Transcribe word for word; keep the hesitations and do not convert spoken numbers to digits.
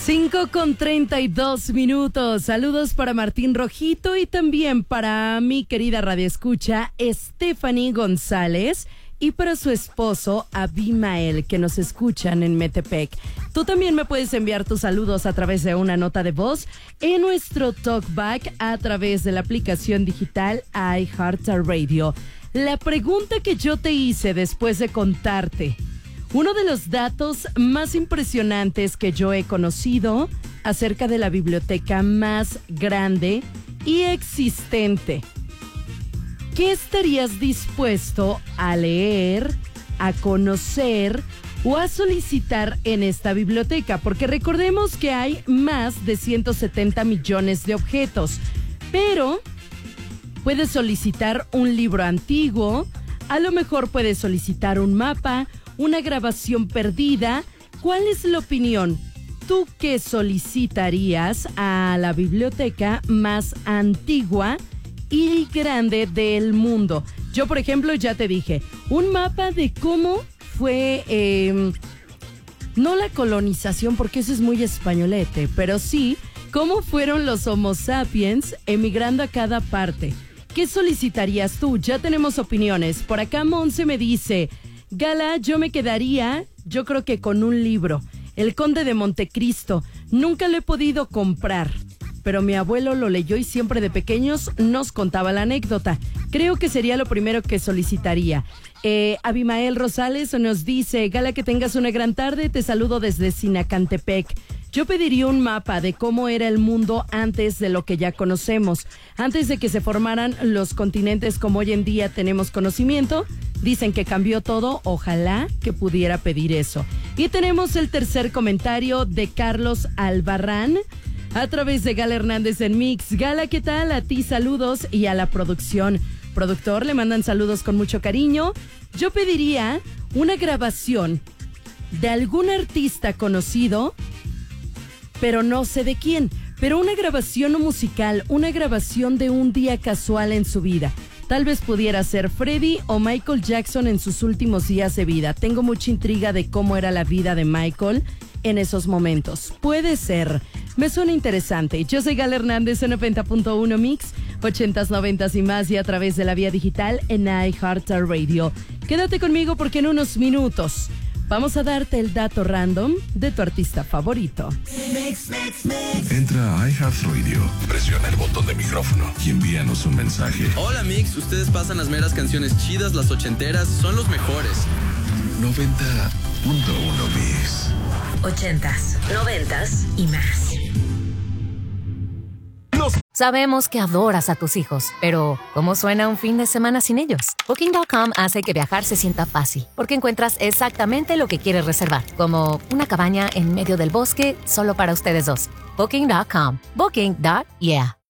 cinco con treinta y dos minutos. Saludos para Martín Rojito y también para mi querida radioescucha Stephanie González y para su esposo Abimael, que nos escuchan en Metepec. Tú también me puedes enviar tus saludos a través de una nota de voz en nuestro talkback a través de la aplicación digital iHeartRadio. La pregunta que yo te hice después de contarte uno de los datos más impresionantes que yo he conocido acerca de la biblioteca más grande y existente. ¿Qué estarías dispuesto a leer, a conocer o a solicitar en esta biblioteca? Porque recordemos que hay más de ciento setenta millones de objetos, pero puedes solicitar un libro antiguo, a lo mejor puedes solicitar un mapa, una grabación perdida. ¿Cuál es la opinión? ¿Tú qué solicitarías a la biblioteca más antigua y grande del mundo? Yo, por ejemplo, ya te dije, un mapa de cómo fue, eh, no la colonización, porque eso es muy españolete, pero sí, cómo fueron los Homo sapiens emigrando a cada parte. ¿Qué solicitarías tú? Ya tenemos opiniones. Por acá Monse me dice: Gala, yo me quedaría, yo creo que con un libro, El Conde de Montecristo. Nunca lo he podido comprar, pero mi abuelo lo leyó y siempre de pequeños nos contaba la anécdota. Creo que sería lo primero que solicitaría. Eh, Abimael Rosales nos dice: Gala, que tengas una gran tarde, te saludo desde Sinacantepec. Yo pediría un mapa de cómo era el mundo antes de lo que ya conocemos, antes de que se formaran los continentes como hoy en día tenemos conocimiento. Dicen que cambió todo, ojalá que pudiera pedir eso. Y tenemos el tercer comentario de Carlos Albarrán a través de Gala Hernández en Mix. Gala, ¿qué tal? A ti saludos y a la producción. Productor, le mandan saludos con mucho cariño. Yo pediría una grabación de algún artista conocido, pero no sé de quién, pero una grabación musical, una grabación de un día casual en su vida. Tal vez pudiera ser Freddie o Michael Jackson en sus últimos días de vida. Tengo mucha intriga de cómo era la vida de Michael en esos momentos. Puede ser. Me suena interesante. Yo soy Gala Hernández en noventa punto uno Mix, ochentas, noventas y más, y a través de la vía digital en iHeartRadio. Quédate conmigo porque en unos minutos vamos a darte el dato random de tu artista favorito. Mix, mix, mix. Entra a iHeartRadio, presiona el botón de micrófono y envíanos un mensaje. Hola Mix, ustedes pasan las meras canciones chidas, las ochenteras, son los mejores. noventa punto uno Mix. Ochentas, noventas y más. Sabemos que adoras a tus hijos, pero ¿cómo suena un fin de semana sin ellos? Booking punto com hace que viajar se sienta fácil, porque encuentras exactamente lo que quieres reservar, como una cabaña en medio del bosque solo para ustedes dos. Booking punto com. Booking. Yeah.